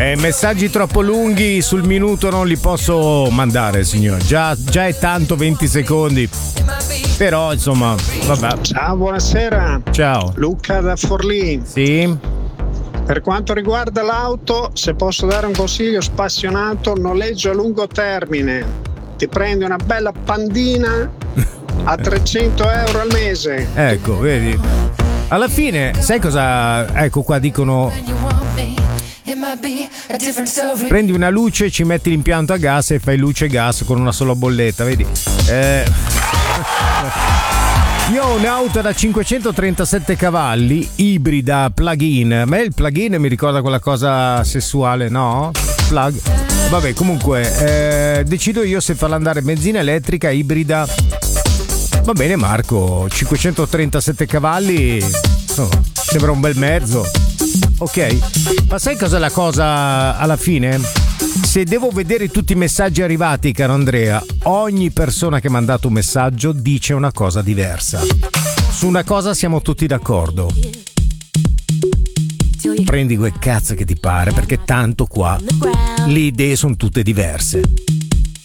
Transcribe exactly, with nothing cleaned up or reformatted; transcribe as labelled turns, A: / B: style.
A: Eh, messaggi troppo lunghi sul minuto non li posso mandare, signor. Già, già è tanto venti secondi. Però, insomma, vabbè.
B: Ciao, buonasera.
A: Ciao.
B: Luca da Forlì.
A: Sì.
B: Per quanto riguarda l'auto, se posso dare un consiglio spassionato, noleggio a lungo termine. Ti prendi una bella pandina a trecento euro al mese.
A: Ecco, vedi. Alla fine, sai cosa? Ecco qua dicono: prendi una luce, ci metti l'impianto a gas e fai luce e gas con una sola bolletta, vedi? Eh... Io ho un'auto da cinquecentotrentasette cavalli, ibrida, plug-in. A me il plug-in mi ricorda quella cosa sessuale, no? Plug. Vabbè, comunque, eh, decido io se farla andare benzina elettrica, ibrida. Va bene, Marco, cinquecentotrentasette cavalli, oh, sembra un bel mezzo. Ok, ma sai cosa è la cosa alla fine? Se devo vedere tutti i messaggi arrivati, caro Andrea, ogni persona che mi ha mandato un messaggio dice una cosa diversa. Su una cosa siamo tutti d'accordo. Prendi quel cazzo che ti pare, perché tanto qua le idee sono tutte diverse.